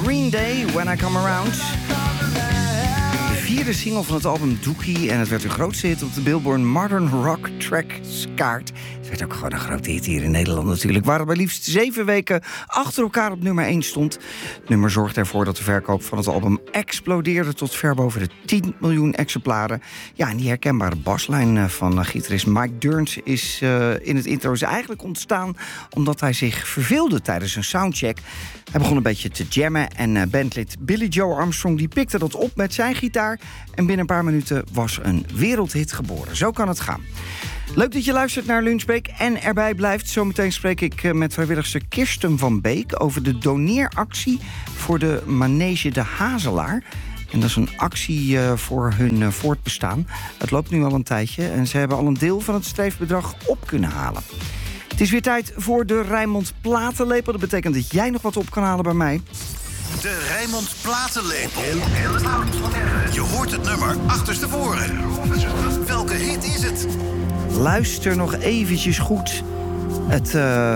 Green Day, When I Come Around. De 4e single van het album Dookie. En het werd een grootste hit op de Billboard Modern Rock Tracks kaart. Het werd ook gewoon een grote hit hier in Nederland natuurlijk. Waar het maar liefst 7 weken achter elkaar op nummer 1 stond. Het nummer zorgde ervoor dat de verkoop van het album explodeerde tot ver boven de 10 miljoen exemplaren. Ja, en die herkenbare baslijn van gitarist Mike Dirnt is in het intro is eigenlijk ontstaan omdat hij zich verveelde tijdens een soundcheck. Hij begon een beetje te jammen en bandlid Billy Joe Armstrong die pikte dat op met zijn gitaar. En binnen een paar minuten was een wereldhit geboren. Zo kan het gaan. Leuk dat je luistert naar Lunchbreak en erbij blijft. Zometeen spreek ik met vrijwilligster Kirsten van Beek over de doneeractie voor de Manege de Hazelaar. En dat is een actie voor hun voortbestaan. Het loopt nu al een tijdje en ze hebben al een deel van het streefbedrag op kunnen halen. Het is weer tijd voor de Rijnmond Platenlepel. Dat betekent dat jij nog wat op kan halen bij mij. De Rijnmond Platenlepel. Je hoort het nummer achterstevoren. Welke hit is het? Luister nog eventjes goed. Het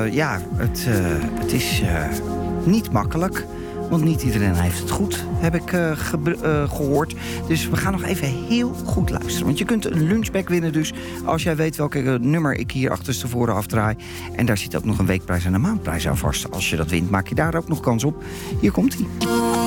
is niet makkelijk. Want niet iedereen heeft het goed, heb ik gehoord. Dus we gaan nog even heel goed luisteren. Want je kunt een lunchbag winnen dus als jij weet welke nummer ik hier achterstevoren afdraai. En daar zit ook nog een weekprijs en een maandprijs aan vast. Als je dat wint, maak je daar ook nog kans op. Hier komt-ie.